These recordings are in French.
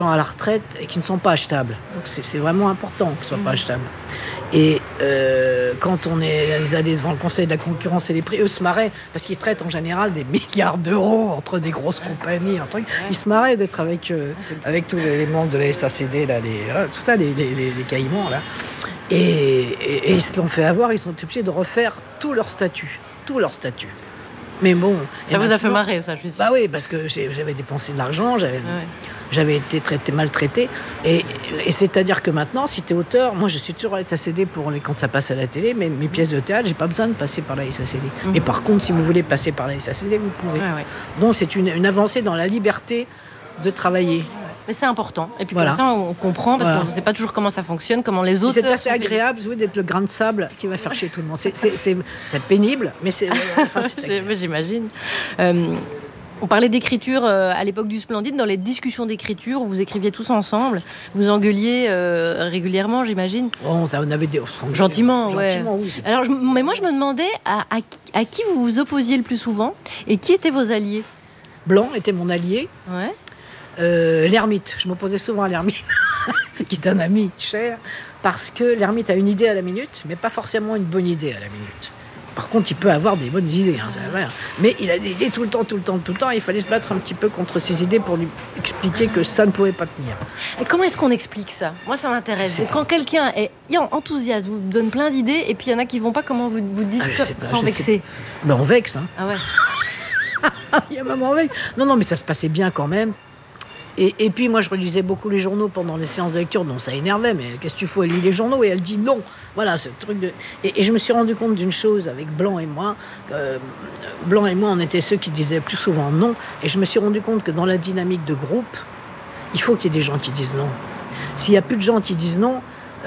à la retraite et qui ne sont pas achetables. Donc c'est vraiment important qu'ils ne soient pas achetables. Et quand on est allé devant le Conseil de la concurrence et des prix, eux se marraient parce qu'ils traitent en général des milliards d'euros entre des grosses compagnies, un truc. Ils se marraient d'être avec tous les membres de la SACD, là, tout ça, les caïmans là. Et ils se l'ont fait avoir. Ils sont obligés de refaire tout leur statut. Mais bon, ça vous a fait marrer, ça, je suis sûre. Bah oui, parce que j'avais dépensé de l'argent, j'avais été maltraité. Et c'est-à-dire que maintenant, si tu es auteur, moi je suis toujours à la SACD quand ça passe à la télé, mais mes pièces de théâtre, j'ai pas besoin de passer par la SACD. Mais par contre, si vous voulez passer par la SACD, vous pouvez. Donc c'est une avancée dans la liberté de travailler. Mais c'est important. Et puis comme ça, on comprend, parce qu'on ne sait pas toujours comment ça fonctionne, comment les auteurs... C'est assez agréable d'être le grain de sable qui va faire chier tout le monde. C'est pénible, mais c'est j'imagine. On parlait d'écriture à l'époque du Splendide, dans les discussions d'écriture où vous écriviez tous ensemble, vous engueuliez régulièrement, j'imagine. On avait gentiment, oui. Alors, mais moi, je me demandais à qui vous vous opposiez le plus souvent et qui étaient vos alliés. Blanc était mon allié. Ouais. L'ermite, je m'opposais souvent à l'ermite, qui est un ami cher, parce que l'ermite a une idée à la minute, mais pas forcément une bonne idée à la minute. Par contre, il peut avoir des bonnes idées, c'est vrai. Mais il a des idées tout le temps. Il fallait se battre un petit peu contre ses idées pour lui expliquer que ça ne pouvait pas tenir. Et comment est-ce qu'on explique ça ? Moi, ça m'intéresse. Quand quelqu'un est enthousiaste, vous donne plein d'idées, et puis il y en a qui ne vont pas, comment vous dites sans vexer ? Ben, on vexe. Ah ouais. Il y a même on vexe. Non, mais ça se passait bien quand même. Et puis moi je relisais beaucoup les journaux pendant les séances de lecture, donc ça énervait, mais qu'est-ce que tu fais ? Elle lit les journaux et elle dit non. Voilà, ce truc de... Et je me suis rendu compte d'une chose avec Blanc et moi, on était ceux qui disaient plus souvent non, et je me suis rendu compte que dans la dynamique de groupe, il faut qu'il y ait des gens qui disent non. S'il n'y a plus de gens qui disent non,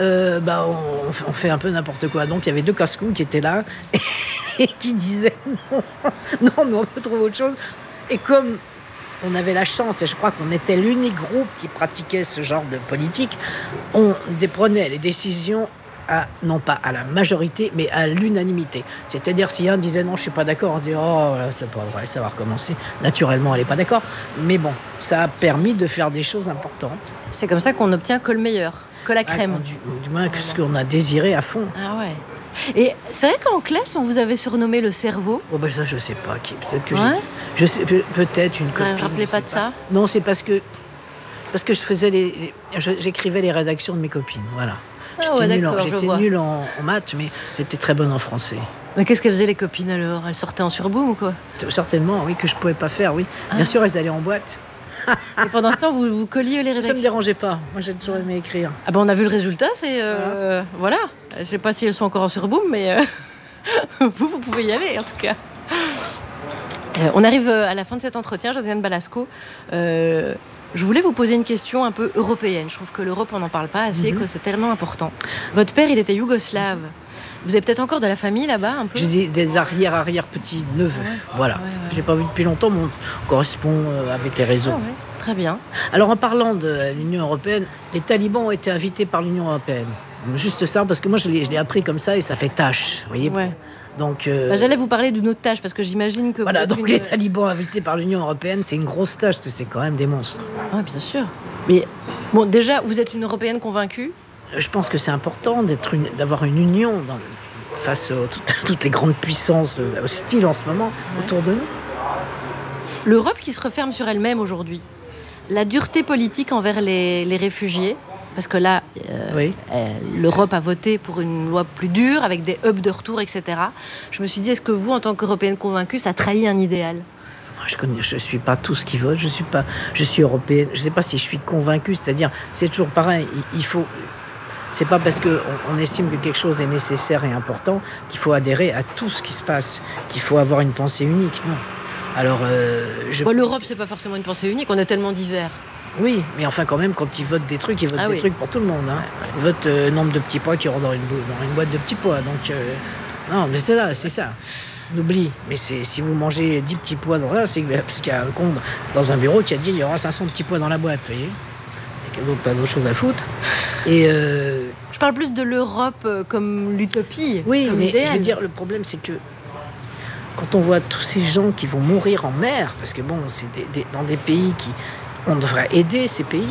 on fait un peu n'importe quoi. Donc il y avait 2 casse-cou qui étaient là et qui disaient non, mais on peut trouver autre chose. Et comme on avait la chance, et je crois qu'on était l'unique groupe qui pratiquait ce genre de politique, on prenait les décisions non pas à la majorité, mais à l'unanimité. C'est-à-dire, si un disait non, je ne suis pas d'accord, on disait c'est pas vrai, ça va recommencer. Naturellement, elle n'est pas d'accord. Mais bon, ça a permis de faire des choses importantes. C'est comme ça qu'on obtient que le meilleur, que la crème. Du moins, que ce qu'on a désiré à fond. Ah ouais. Et c'est vrai qu'en classe, on vous avait surnommé le cerveau. Ça, je sais pas qui. Peut-être que je sais, peut-être une copine. Vous ne vous rappelez pas de ça ? Non, c'est parce que je faisais j'écrivais les rédactions de mes copines. Voilà. J'étais nulle en maths, mais j'étais très bonne en français. Mais qu'est-ce qu'elles faisaient les copines alors ? Elles sortaient en surboom ou quoi ? Certainement, oui, que je pouvais pas faire, oui. Bien sûr, elles allaient en boîte. Et pendant ce temps, vous colliez les rédactions ? Ça me dérangeait pas. Moi, j'ai toujours aimé écrire. Ah ben, on a vu le résultat, c'est... voilà. Je sais pas si elles sont encore en surboom, mais vous pouvez y aller, en tout cas. On arrive à la fin de cet entretien, Josiane Balasco. Je voulais vous poser une question un peu européenne. Je trouve que l'Europe, on n'en parle pas assez, que c'est tellement important. Votre père, il était yougoslave. Vous avez peut-être encore de la famille là-bas, un peu ? J'ai des arrière-petits-neveux. Voilà. Je l'ai pas vu depuis longtemps, mais on correspond avec les réseaux. Très bien. Alors, en parlant de l'Union européenne, les talibans ont été invités par l'Union européenne. Juste ça, parce que moi, je l'ai appris comme ça et ça fait tâche. Vous voyez ? Donc, j'allais vous parler d'une autre tâche, parce que j'imagine que... Voilà, donc les talibans invités par l'Union européenne, c'est une grosse tâche, c'est quand même des monstres. Ah, bien sûr. Mais, bon, déjà, vous êtes une Européenne convaincue ? Je pense que c'est important d'avoir une union face à toutes les grandes puissances hostiles en ce moment autour de nous. L'Europe qui se referme sur elle-même aujourd'hui, la dureté politique envers les réfugiés, parce que là, l'Europe a voté pour une loi plus dure, avec des hubs de retour, etc. Je me suis dit, est-ce que vous, en tant qu'Européenne convaincue, ça trahit un idéal ? Je ne suis pas tout ce qui vote, je suis européenne. Je ne sais pas si je suis convaincue, c'est-à-dire, c'est toujours pareil, il faut... C'est pas parce qu'on estime que quelque chose est nécessaire et important qu'il faut adhérer à tout ce qui se passe, qu'il faut avoir une pensée unique, non. Alors, l'Europe, c'est pas forcément une pensée unique, on est tellement divers. Oui, mais enfin quand même, quand ils votent des trucs, ils votent des trucs pour tout le monde. Hein. Ils votent le nombre de petits pois qui rentrent dans une boîte de petits pois. Donc, non, mais c'est ça. On oublie. Mais si vous mangez 10 petits pois dans là, c'est parce qu'il y a un con dans un bureau qui a dit il y aura 500 petits pois dans la boîte, vous voyez. Il y a pas d'autre chose à foutre. Et je parle plus de l'Europe comme l'utopie. Oui, comme mais l'idéal. Je veux dire, le problème, c'est que quand on voit tous ces gens qui vont mourir en mer, parce que bon, c'est dans des pays on devrait aider ces pays.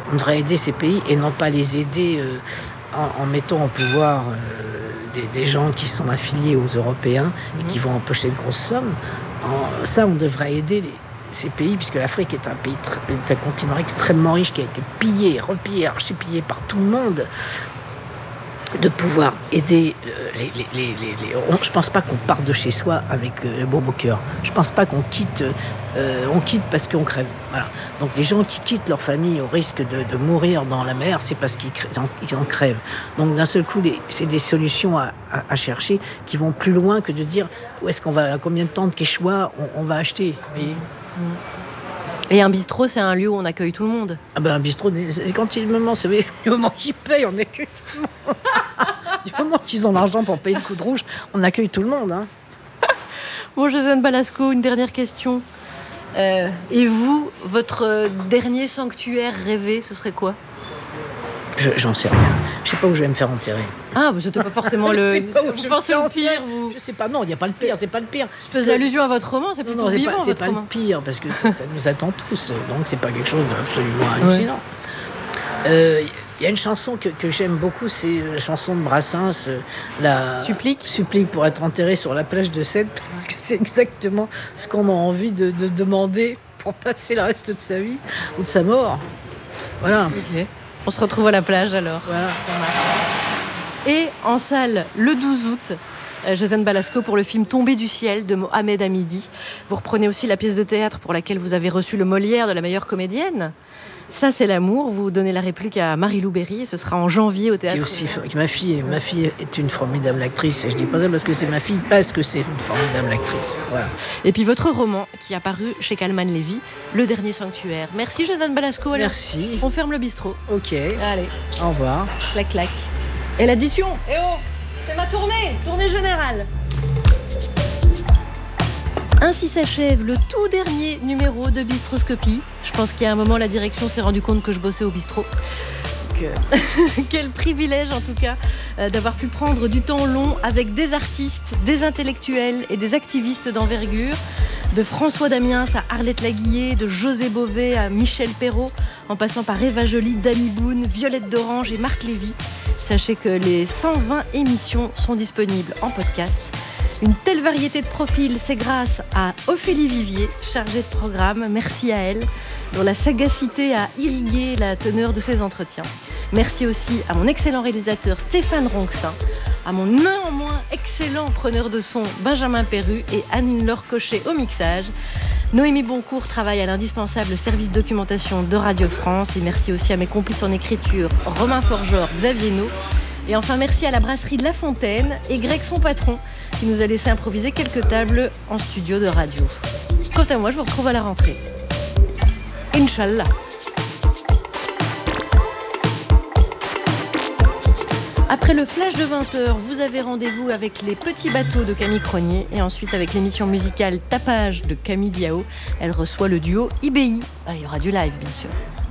On devrait aider ces pays et non pas les aider en mettant au pouvoir des gens qui sont affiliés aux Européens et qui vont empocher de grosses sommes. Ça, on devrait aider ces pays, puisque l'Afrique est un continent extrêmement riche qui a été pillé, repillé, archi-pillé par tout le monde, de pouvoir aider je pense pas qu'on parte de chez soi avec le beau cœur. Je pense pas qu'on quitte parce qu'on crève. Voilà. Donc les gens qui quittent leur famille au risque de mourir dans la mer, c'est parce qu'ils en crèvent. Donc d'un seul coup, c'est des solutions à chercher qui vont plus loin que de dire où est-ce qu'on va, à combien de temps de Quechua on va acheter. Vous voyez. Et un bistrot, c'est un lieu où on accueille tout le monde. Ah ben un bistrot, quand il me ment, c'est le moment qu'ils payent, on accueille tout le monde. Du moment qu'ils ont l'argent pour payer le coup de rouge, on accueille tout le monde. Hein. Bon, Josiane Balasco, une dernière question. Et vous, votre dernier sanctuaire rêvé, ce serait quoi ? J'en sais rien. Je sais pas où je vais me faire enterrer. Ah, vous n'êtes pas forcément vous pensez au pire, vous ? Je sais pas, non, il n'y a pas le pire, c'est pas le pire. Je faisais allusion à votre roman, c'est plutôt vivant, votre roman. roman. C'est pas le pire, parce que ça nous attend tous, donc c'est pas quelque chose d'absolument hallucinant. Il y a une chanson que j'aime beaucoup, c'est la chanson de Brassens, la Supplique pour être enterré sur la plage de Sète, parce que c'est exactement ce qu'on a envie de demander pour passer le reste de sa vie ou de sa mort. Voilà. Okay. On se retrouve à la plage alors. Voilà. Et en salle le 12 août, Josiane Balasco pour le film Tombé du ciel de Mohamed Hamidi. Vous reprenez aussi la pièce de théâtre pour laquelle vous avez reçu le Molière de la meilleure comédienne. Ça, c'est l'amour. Vous donnez la réplique à Marie-Lou Berry et ce sera en janvier au théâtre. Ma fille est une formidable actrice et je dis pas ça parce que c'est ma fille, parce que c'est une formidable actrice. Voilà. Et puis votre roman qui est apparu chez Calman Lévy, Le Dernier Sanctuaire. Merci Josiane Balasco. Alors, merci. On ferme le bistrot. Ok. Allez. Au revoir. Clac clac. Et l'addition. Eh oh, c'est ma tournée générale. Ainsi s'achève le tout dernier numéro de Bistroscopie. Je pense qu'il y a un moment, la direction s'est rendu compte que je bossais au bistrot. Quel privilège en tout cas d'avoir pu prendre du temps long avec des artistes, des intellectuels et des activistes d'envergure. De François Damiens à Arlette Laguiller, de José Bové à Michel Perrault, en passant par Eva Joly, Dany Boone, Violette d'Orange et Marc Lévy. Sachez que les 120 émissions sont disponibles en podcast. Une telle variété de profils, c'est grâce à Ophélie Vivier, chargée de programme. Merci à elle, dont la sagacité a irrigué la teneur de ses entretiens. Merci aussi à mon excellent réalisateur Stéphane Ronxin, à mon néanmoins excellent preneur de son Benjamin Perru et Anne-Laure Cochet au mixage. Noémie Boncourt travaille à l'indispensable service documentation de Radio France. Et merci aussi à mes complices en écriture, Romain Forgeor, Xavier No. Et enfin, merci à la brasserie de La Fontaine et Greg, son patron, qui nous a laissé improviser quelques tables en studio de radio. Quant à moi, je vous retrouve à la rentrée. Inch'Allah. Après le flash de 20h, vous avez rendez-vous avec les petits bateaux de Camille Cronier et ensuite avec l'émission musicale Tapage de Camille Diao. Elle reçoit le duo IBI. Il y aura du live, bien sûr.